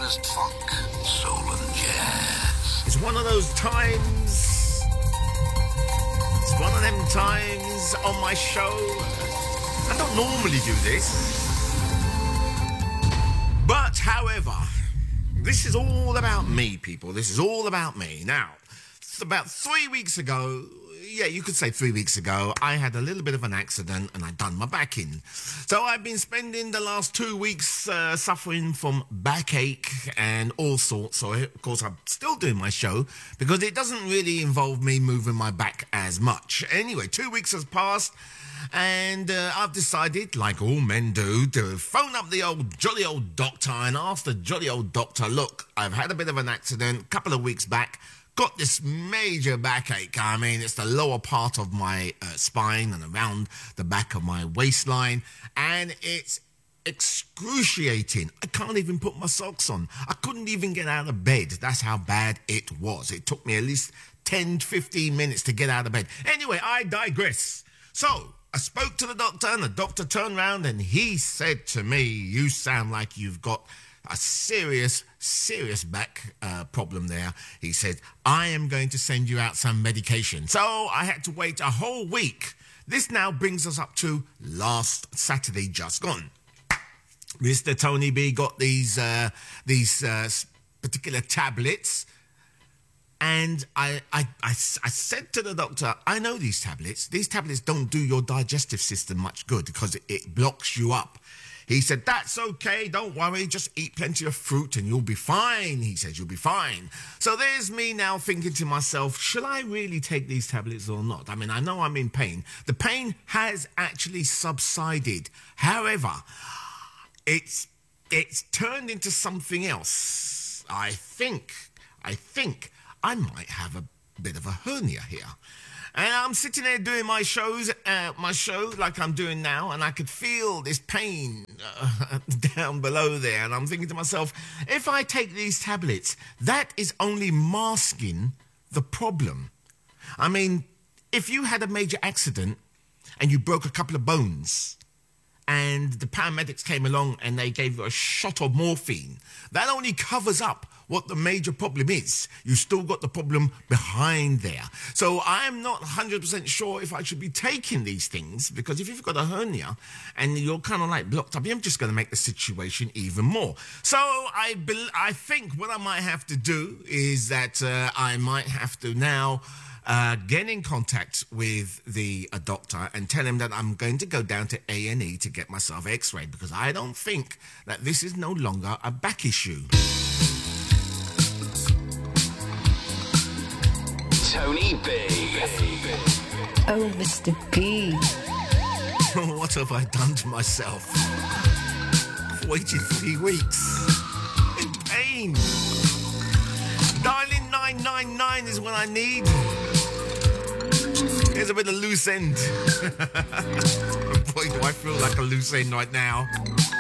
freshest funk, soul and jazz. It's one of those times. It's one of them times on my show. I don't normally do this. But, however, this is all about me, people. This is all about me. Now, about 3 weeks ago, yeah, you could say 3 weeks ago, I had a little bit of an accident and I done my back in. So I've been spending the last 2 weeks suffering from backache and all sorts. So, of course, I'm still doing my show because it doesn't really involve me moving my back as much. Anyway, 2 weeks has passed. And I've decided, like all men do, to phone up the jolly old doctor and ask the jolly old doctor, look, I've had a bit of an accident a couple of weeks back, got this major backache. I mean, it's the lower part of my spine and around the back of my waistline, and it's excruciating. I can't even put my socks on. I couldn't even get out of bed. That's how bad it was. It took me at least 10, 15 minutes to get out of bed. Anyway, I digress. So, I spoke to the doctor, and the doctor turned around and he said to me, you sound like you've got a serious back problem there. He said, I am going to send you out some medication. So I had to wait a whole week. This now brings us up to last Saturday just gone. Mr. Tony B got these particular tablets. And I said to the doctor, I know these tablets. These tablets don't do your digestive system much good because it blocks you up. He said, that's okay, don't worry, just eat plenty of fruit and you'll be fine. He said, you'll be fine. So there's me now thinking to myself, should I really take these tablets or not? I mean, I know I'm in pain. The pain has actually subsided. However, it's turned into something else. I think I might have a bit of a hernia here. And I'm sitting there doing my show like I'm doing now, and I could feel this pain down below there. And I'm thinking to myself, if I take these tablets, that is only masking the problem. I mean, if you had a major accident and you broke a couple of bones, and the paramedics came along and they gave you a shot of morphine, that only covers up what the major problem is. You still got the problem behind there. So I'm not 100% sure if I should be taking these things, because if you've got a hernia and you're kind of like blocked up, I'm just going to make the situation even more. So I think what I might have to do is that I might have to now get in contact with the doctor and tell him that I'm going to go down to A&E to get myself x-rayed, because I don't think that this is no longer a back issue. Tony B. Oh, Mr. B. What have I done to myself? I've waited 3 weeks. In pain. Dialing 999 is what I need. Here's a bit of loose end. Boy, do I feel like a loose end right now.